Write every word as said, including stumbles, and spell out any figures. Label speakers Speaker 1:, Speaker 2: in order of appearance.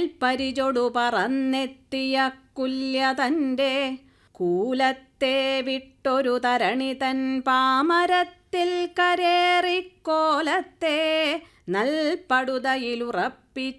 Speaker 1: പരിചൊടു പറന്നെത്തിയ കുല്യതൻ്റെ കൂലത്തെ വിട്ടൊരു തരണി തൻ പാമരത്തിൽ കരേറിക്കോലത്തെ നൽപടുതയിലുറപ്പിച്ചിടുവാൻ